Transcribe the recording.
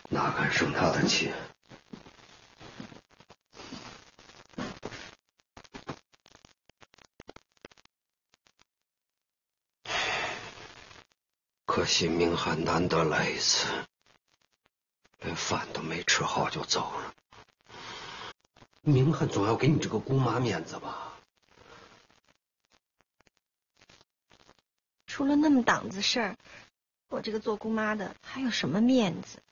哪敢生他的气？可惜明翰难得来一次，连饭都没吃好就走了。明翰总要给你这个姑妈面子吧？ 出了那么档子事儿，我这个做姑妈的还有什么面子？